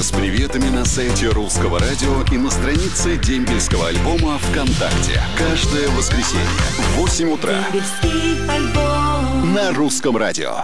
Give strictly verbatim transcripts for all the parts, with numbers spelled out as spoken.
с приветами на сайте Русского радио и на странице дембельского альбома ВКонтакте. Каждое воскресенье в восемь утра на Русском радио.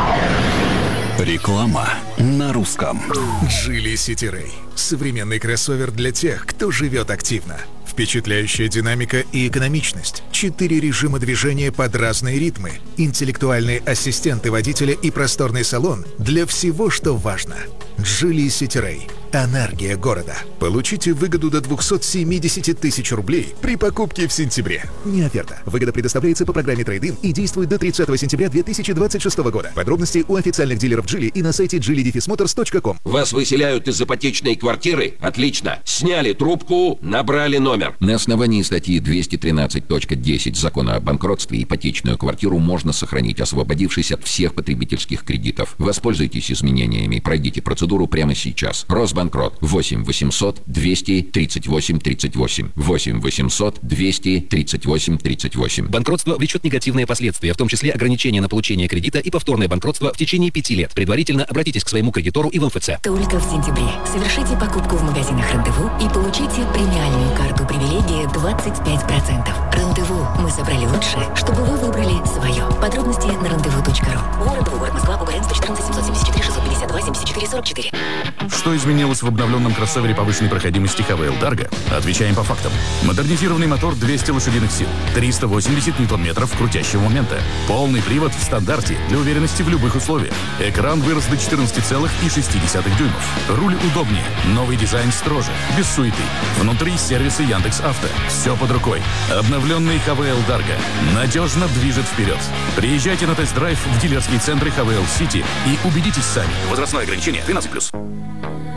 Реклама на русском. Geely City Ray. Современный кроссовер для тех, кто живет активно. Впечатляющая динамика и экономичность. Четыре режима движения под разные ритмы. Интеллектуальные ассистенты водителя и просторный салон для всего, что важно. Geely City Ray. Энергия города. Получите выгоду до двести семьдесят тысяч рублей при покупке в сентябре. Не оферта. Выгода предоставляется по программе трейд-ин и действует до тридцатого сентября две тысячи двадцать шестого года. Подробности у официальных дилеров Geely и на сайте джили дефис моторс точка ком. Вас выселяют из ипотечной квартиры? Отлично. Сняли трубку, набрали номер. На основании статьи двести тринадцать точка десять Закона о банкротстве ипотечную квартиру можно сохранить, освободившись от всех потребительских кредитов. Воспользуйтесь изменениями. Пройдите процедуру прямо сейчас. Росбанкрот. восемь восемьсот двести тридцать восемь тридцать восемь. восемь восемьсот двести тридцать восемь тридцать восемь. Банкротство влечет негативные последствия, в том числе ограничение на получение кредита и повторное банкротство в течение пяти лет. Предварительно обратитесь к своему кредитору и в эм эф цэ. Только в сентябре совершите покупку в магазинах «Рандеву» и получите премиальную карту привилегии двадцать пять процентов. «Рандеву». Мы собрали лучшее, чтобы вы выбрали свое. Подробности на рандеву точка ру. Рандеву, город Москва, УГРН сто четырнадцать семьсот семьдесят четыре шестьсот пятьдесят два семьдесят четыре сорок четыре. Что изменилось в обновленном кроссовере повышенной проходимости эйч ви эл Dargo? Отвечаем по фактам. Модернизированный мотор двести лошадиных сил, триста восемьдесят ньютон-метров крутящего момента. Полный привод в стандарте для уверенности в любых условиях. Экран вырос до четырнадцати целых шести десятых дюймов. Руль удобнее, новый дизайн строже, без суеты. Внутри сервисы Яндекс.Авто. Все под рукой. Обновленный эйч ви эл Dargo надежно движет вперед. Приезжайте на тест-драйв в дилерские центры эйч ви эл City и убедитесь сами. Возрастное ограничение двенадцать плюс.